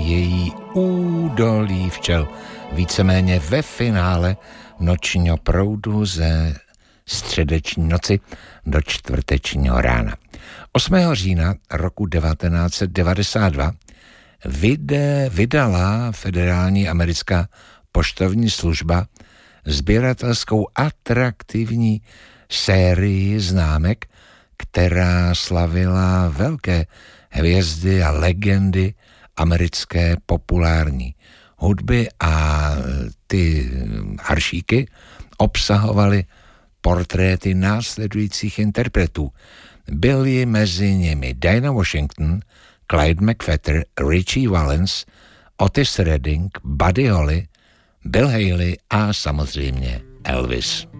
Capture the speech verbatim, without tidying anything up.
její Údolí včel, víceméně ve finále nočního proudu ze středeční noci do čtvrtečního rána. osmého října roku devatenáct set devadesát dva vyde, vydala Federální americká poštovní služba sběratelskou atraktivní sérii známek, která slavila velké hvězdy a legendy americké populární hudby a ty aršíky obsahovaly portréty následujících interpretů. Byli mezi nimi Dinah Washington, Clyde McPhatter, Ritchie Valens, Otis Redding, Buddy Holly, Bill Haley a samozřejmě Elvis.